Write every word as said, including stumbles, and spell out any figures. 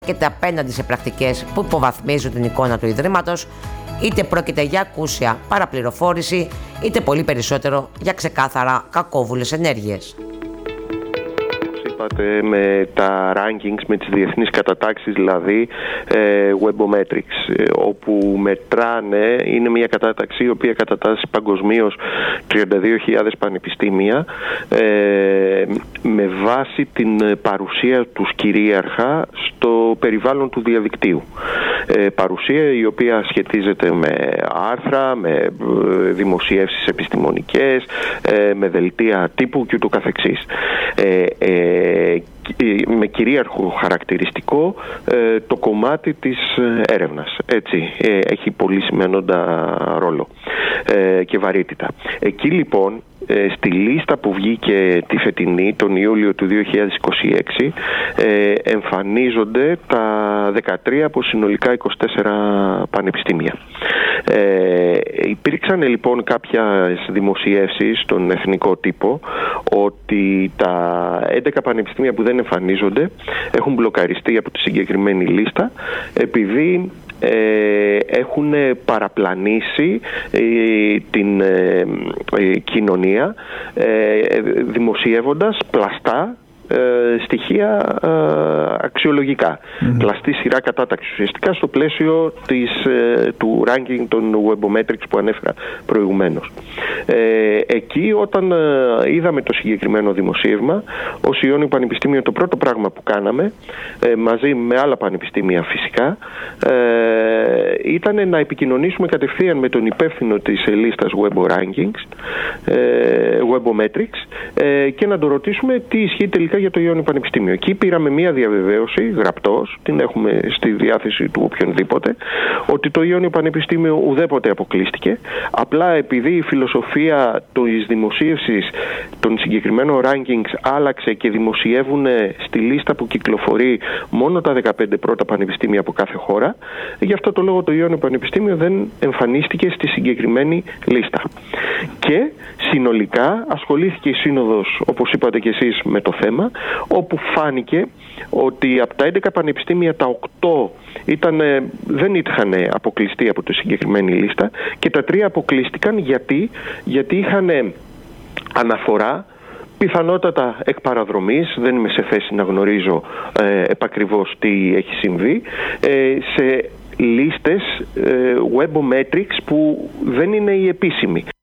και απέναντι σε πρακτικές που υποβαθμίζουν την εικόνα του Ιδρύματος, είτε πρόκειται για ακούσια παραπληροφόρηση, είτε πολύ περισσότερο για ξεκάθαρα κακόβουλες ενέργειες. Με τα rankings, με τις διεθνείς κατατάξεις, δηλαδή ε, Webometrics, ε, όπου μετράνε, είναι μια κατάταξη η οποία κατατάσσει παγκοσμίως τριάντα δύο χιλιάδες πανεπιστήμια ε, με βάση την παρουσία τους κυρίαρχα στο περιβάλλον του διαδικτύου. Ε, παρουσία η οποία σχετίζεται με άρθρα, με δημοσιεύσεις επιστημονικές, ε, με δελτία τύπου και ούτω καθεξής. Ε, ε, με κυρίαρχο χαρακτηριστικό ε, το κομμάτι της έρευνας. Έτσι, ε, έχει πολύ σημαίνοντα ρόλο ε, και βαρύτητα. Εκεί λοιπόν, ε, στη λίστα που βγήκε τη φετινή, τον Ιούλιο του δύο χιλιάδες είκοσι έξι, ε, εμφανίζονται τα δεκατρία από συνολικά είκοσι τέσσερα πανεπιστήμια. Ε, υπήρξαν λοιπόν κάποιες δημοσιεύσεις στον εθνικό τύπο ότι τα έντεκα πανεπιστήμια που δεν εμφανίζονται έχουν μπλοκαριστεί από τη συγκεκριμένη λίστα επειδή ε, έχουν παραπλανήσει ε, την ε, ε, κοινωνία ε, δημοσιεύοντας πλαστά στοιχεία ε, αξιολογικά. Mm-hmm. Πλαστή σειρά κατάταξη ουσιαστικά στο πλαίσιο της, ε, του ranking των Webometrics που ανέφερα προηγουμένως. Ε, εκεί όταν ε, είδαμε το συγκεκριμένο δημοσίευμα, ως Ιόνιο Πανεπιστήμιο το πρώτο πράγμα που κάναμε, ε, μαζί με άλλα πανεπιστήμια φυσικά, ε, ήταν να επικοινωνήσουμε κατευθείαν με τον υπεύθυνο της λίστας Webo Rankings, ε, Webometrics, ε, και να το ρωτήσουμε τι ισχύει τελικά για το Ιόνιο Πανεπιστήμιο. Εκεί πήραμε μία διαβεβαίωση, γραπτός, την έχουμε στη διάθεση του οποιονδήποτε, ότι το Ιόνιο Πανεπιστήμιο ουδέποτε αποκλείστηκε. Απλά επειδή η φιλοσοφία της δημοσίευσης των συγκεκριμένων rankings άλλαξε και δημοσιεύουν στη λίστα που κυκλοφορεί μόνο τα δεκαπέντε πρώτα πανεπιστήμια από κάθε χώρα, γι' αυτό το λόγο το Ιόνιο Πανεπιστήμιο δεν εμφανίστηκε στη συγκεκριμένη λίστα. Και συνολικά ασχολήθηκε η Σύνοδος, όπως είπατε και εσείς, με το θέμα, όπου φάνηκε ότι από τα έντεκα πανεπιστήμια τα οκτώ ήταν, δεν είχαν αποκλειστεί από τη συγκεκριμένη λίστα και τα τρία αποκλείστηκαν γιατί, γιατί είχαν αναφορά, πιθανότατα εκ παραδρομής, δεν είμαι σε θέση να γνωρίζω ε, επακριβώς τι έχει συμβεί, ε, σε λίστες ε, Webometrics που δεν είναι η επίσημη.